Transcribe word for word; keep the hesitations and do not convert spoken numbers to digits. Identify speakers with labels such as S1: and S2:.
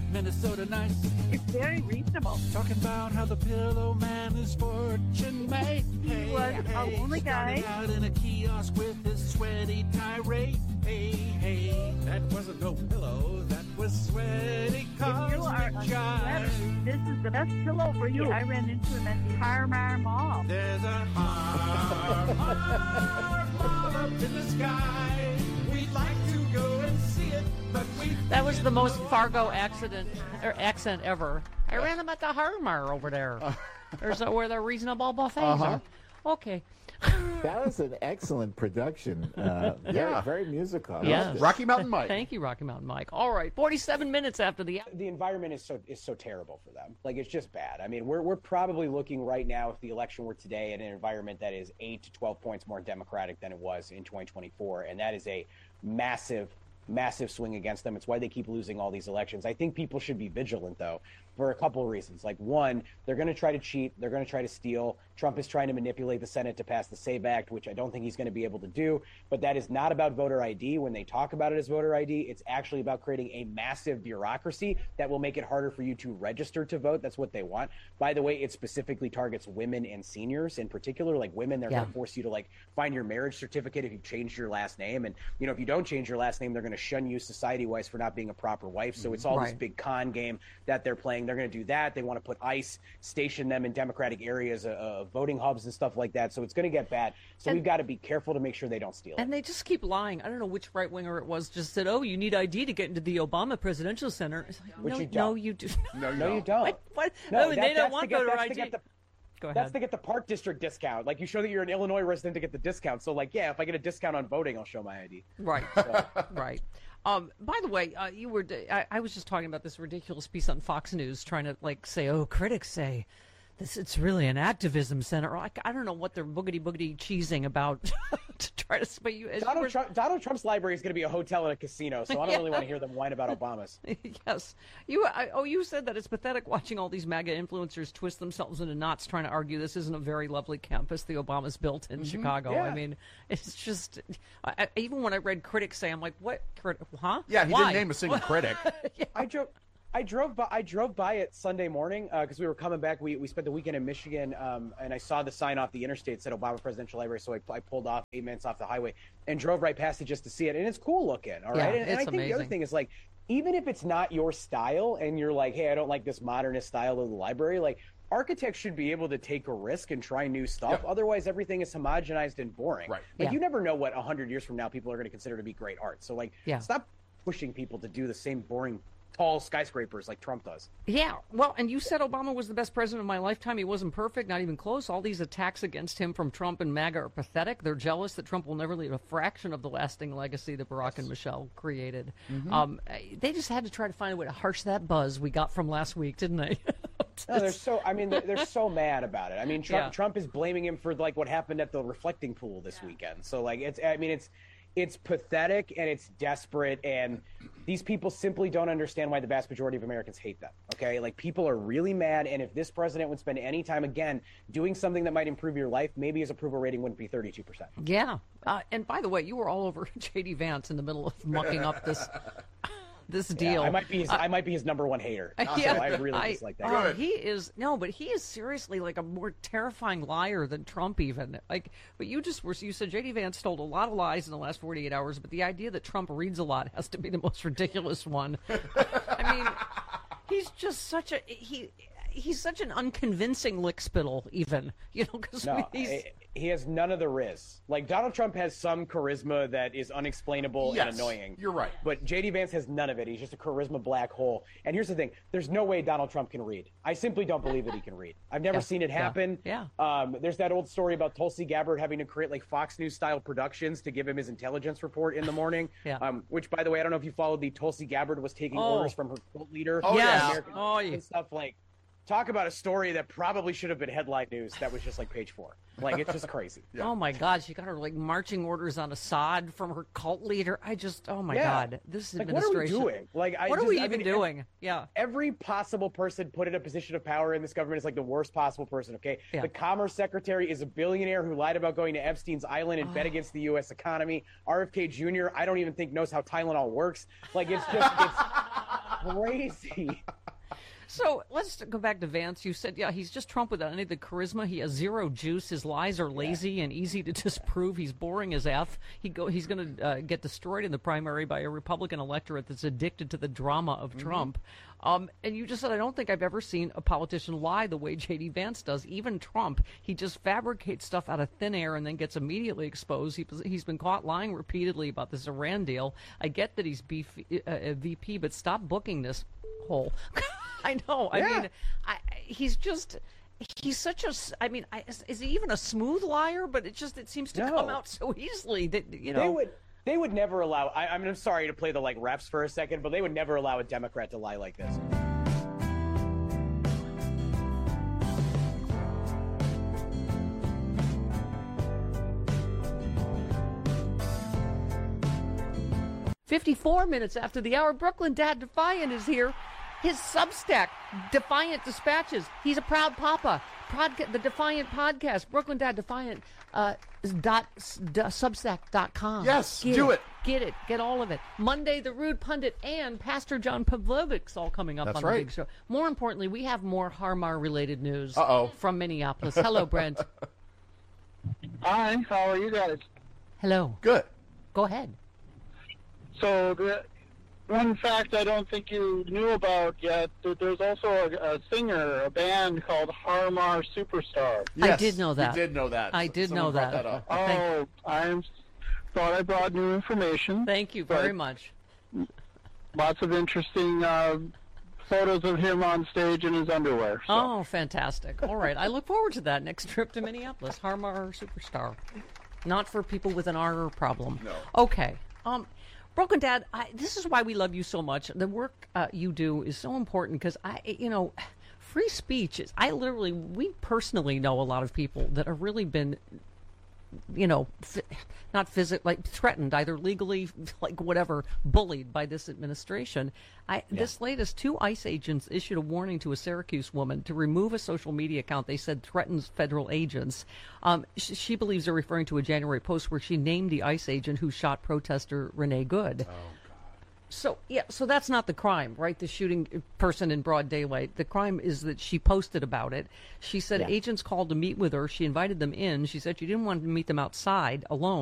S1: Minnesota nice.
S2: It's very reasonable.
S1: Talking about how the Pillow Man is fortune made.
S2: He
S1: Hey,
S2: was
S1: hey,
S2: a lonely guy.
S1: started out in a kiosk with his sweaty tirade. Hey, hey, that wasn't no pillow, that was sweaty
S2: If you are
S1: cosmic
S2: a
S1: jive.
S2: celebrity, this is the best pillow for you. I ran into him at the Harmar Mall.
S1: There's a harm, harm, harm up in the sky. We'd like to go and see it, but we...
S3: That was the most Fargo accident or accent ever. I ran them at the Harmar over there. There's a, where the reasonable buffets
S4: Uh-huh.
S3: are. Okay.
S4: That was an excellent production. Uh, very,
S5: Yeah.
S4: very musical. I
S3: Yes.
S4: loved it.
S5: Rocky Mountain Mike.
S3: Thank you, Rocky Mountain Mike. All right, forty-seven minutes after the...
S6: The environment is so is so terrible for them. Like, it's just bad. I mean, we're we're probably looking right now, if the election were today, at an environment that is eight to twelve points more democratic than it was in twenty twenty-four, and that is a massive, massive swing against them. It's why they keep losing all these elections. I think people should be vigilant, though, for a couple of reasons. Like, one, they're going to try to cheat. They're going to try to steal. Trump is trying to manipulate the Senate to pass the SAVE Act, which I don't think he's going to be able to do. But that is not about voter I D. When they talk about it as voter I D, it's actually about creating a massive bureaucracy that will make it harder for you to register to vote. That's what they want. By the way, it specifically targets women and seniors in particular. Like, women, they're
S3: Yeah.
S6: going to force you to, like, find your marriage certificate if you changed your last name. And, you know, if you don't change your last name, they're going to shun you society-wise for not being a proper wife. So it's all this
S3: Right.
S6: big con game that they're playing. They're going to do that. They want to put ICE, station them in Democratic areas, uh, uh, voting hubs and stuff like that. So it's going to get bad. So
S3: And-
S6: we've got to be careful to make sure they don't steal it.
S3: And they just keep lying. I don't know which right winger it was. Just said, "Oh, you need I D to get into the Obama Presidential Center." It's like,
S6: Which
S3: no,
S6: you don't.
S3: no, you do.
S5: No,
S6: no, you don't.
S3: What? what?
S6: No,
S3: No,
S6: that-
S3: they don't
S6: that's
S3: want
S6: to get,
S3: voter
S6: that's
S3: I
S6: to
S3: D.
S6: get the,
S3: Go ahead.
S6: That's to get the Park District discount. Like, you show that you're an Illinois resident to get the discount. So, like, yeah, if I get a discount on voting, I'll show my I D.
S3: Right, right. Um, by the way, uh, you were. I, I was just talking about this ridiculous piece on Fox News, trying to like say, "Oh, critics say this. It's really an activism center." I, I don't know what they're boogity boogity cheesing about to try to spay you. as you
S6: Donald,
S3: were-
S6: Trump, Donald Trump's library is going to be a hotel and a casino, so I don't really want to hear them whine about Obama's.
S3: Yes, you. I, oh, you said that it's pathetic watching all these MAGA influencers twist themselves into knots trying to argue this isn't a very lovely campus the Obamas built in Chicago.
S6: Yeah.
S3: I mean, it's just. I, I, even when I read critics say, I'm like, what? Crit- huh?
S5: Yeah, he
S3: Why?
S5: didn't name a single critic.
S6: I drove. I drove by. I drove by it Sunday morning because we were coming back. We we spent the weekend in Michigan, um, and I saw the sign off the interstate said Obama Presidential Library. So I, I pulled off eight minutes off the highway and drove right past it just to see it. And it's cool looking. All
S3: Yeah,
S6: right. and, and I
S3: it's
S6: think the other
S3: amazing.
S6: thing is, like, even if it's not your style, and you're like, hey, I don't like this modernist style of the library, like, architects should be able to take a risk and try new stuff.
S5: Yeah.
S6: Otherwise, everything is homogenized and boring.
S5: Right.
S6: Like,
S3: Yeah.
S6: you never know what a hundred years from now people are going to consider to be great art. So, like,
S3: Yeah.
S6: stop pushing people to do the same boring, tall skyscrapers like Trump does.
S3: Yeah, well, and you said Obama was the best president of my lifetime. He wasn't perfect, not even close. All these attacks against him from Trump and MAGA are pathetic. They're jealous that Trump will never leave a fraction of the lasting legacy that Barack and Michelle created. Um, they just had to try to find a way to harsh that buzz we got from last week, didn't they?
S6: No, they're so. I mean, they're, they're so mad about it. I mean, Trump,
S3: Yeah.
S6: Trump is blaming him for like what happened at the reflecting pool this weekend. So, like, it's. I mean, it's. It's pathetic and it's desperate, and these people simply don't understand why the vast majority of Americans hate them. Okay, like, people are really mad, and if this president would spend any time again doing something that might improve your life, maybe his approval rating wouldn't be thirty-two percent.
S3: Yeah, uh, and by the way, you were all over J D Vance in the middle of mucking up this this deal.
S6: I might be. His,
S3: Uh,
S6: I might be his number one hater.
S3: Yeah,
S6: so I really
S3: I-
S6: dislike that.
S3: oh,
S6: guy.
S3: he is no, but he is seriously like a more terrifying liar than Trump even. Like, but you just were you said J D Vance told a lot of lies in the last forty-eight hours, but the idea that Trump reads a lot has to be the most ridiculous one. I mean, he's just such a he. He's such an unconvincing lickspittle, even, you know, because
S6: No,
S3: he's.
S6: I- he has none of the riz. Like, Donald Trump has some charisma that is unexplainable
S5: Yes,
S6: and annoying.
S5: you're right.
S6: But J D Vance has none of it. He's just a charisma black hole. And here's the thing. There's no way Donald Trump can read. I simply don't believe that he can read. I've never
S3: Yeah,
S6: seen it
S3: yeah,
S6: happen.
S3: yeah.
S6: Um, there's that old story about Tulsi Gabbard having to create, like, Fox News-style productions to give him his intelligence report in the morning.
S3: Yeah.
S6: Um, which, by the way, I don't know if you followed the Tulsi Gabbard was taking
S3: Oh.
S6: orders from her cult leader.
S5: Oh,
S3: Yes.
S5: yeah.
S6: American
S3: Oh, yeah.
S6: and stuff like. Talk about a story that probably should have been headline news. That was just like page four. Like, it's just crazy.
S3: Oh my God! She got her like marching orders on Assad from her cult leader. I just, oh my
S6: Yeah.
S3: God, this
S6: Like, what are we
S3: administration.
S6: doing? Like, I
S3: What are
S6: just-
S3: we
S6: I
S3: even
S6: mean,
S3: doing? Yeah.
S6: Every possible person put in a position of power in this government is like the worst possible person. Okay,
S3: Yeah.
S6: the Commerce Secretary is a billionaire who lied about going to Epstein's Island and bet
S3: Oh.
S6: against the U S economy. R F K Junior I don't even think knows how Tylenol works. Like, it's just it's. crazy.
S3: So let's go back to Vance. You said, yeah, he's just Trump without any of the charisma. He has zero juice. His lies are lazy yeah. and easy to disprove. He's boring as F. He go, he's going to uh, get destroyed in the primary by a Republican electorate that's addicted to the drama of mm-hmm. Trump. Um, and you just said, I don't think I've ever seen a politician lie the way J D. Vance does. Even Trump, he just fabricates stuff out of thin air and then gets immediately exposed. He, he's been caught lying repeatedly about this Iran deal. I get that he's B F, uh, V P, but stop booking this hole. I know. I
S5: yeah.
S3: mean, I, he's just, he's such a, I mean, I, is he even a smooth liar? But it just, it seems to
S6: no.
S3: come out so easily that, you know.
S6: They would, they would never allow, I, I mean, I'm sorry to play the, like, refs for a second, but they would never allow a Democrat to lie like this.
S3: fifty-four minutes after the hour, Brooklyn Dad Defiant is here. His Substack, Defiant Dispatches. He's a proud papa. Podca- the Defiant Podcast, Brooklyn Dad Defiant, uh, dot, d- substack dot com.
S5: Yes,
S3: get
S5: do
S3: it,
S5: it.
S3: Get it. Get all of it. Monday, The Rude Pundit and Pastor John Pavlovic's all coming up
S5: That's
S3: on
S5: right.
S3: the big show. More importantly, we have more Harmar-related news
S5: Uh-oh.
S3: from Minneapolis. Hello, Brent.
S7: Hi, how are you guys?
S3: Hello.
S5: Good.
S3: Go ahead.
S7: So the one fact I don't think you knew about yet, that there's also a, a singer, a band called Harmar Superstar.
S3: I
S5: Yes,
S3: did know that.
S5: You did know that.
S3: I did
S5: Someone
S3: know
S5: brought
S3: that.
S5: that up.
S7: Oh, I thought I brought new information.
S3: Thank you very
S7: But
S3: much.
S7: Lots of interesting uh, photos of him on stage in his underwear. So.
S3: Oh, fantastic. All right. I look forward to that next trip to Minneapolis. Harmar Superstar. Not for people with an R problem.
S5: No.
S3: Okay. Um, Broken Dad, I, this is why we love you so much. The work uh, you do is so important because, I, you know, free speech is, I literally, we personally know a lot of people that have really been, you know, f- not physically, like threatened, either legally, like whatever, bullied by this administration. I, yeah. This latest, two ICE agents issued a warning to a Syracuse woman to remove a social media account they said threatens federal agents. Um, she, she believes they're referring to a January post where she named the ICE agent who shot protester Renee Good.
S5: Oh.
S3: So, yeah, so that's not the crime, right? The shooting person in broad daylight. The crime is that she posted about it. She said
S4: Yeah.
S3: agents called to meet with her. She invited them in. She said she didn't want to meet them outside alone.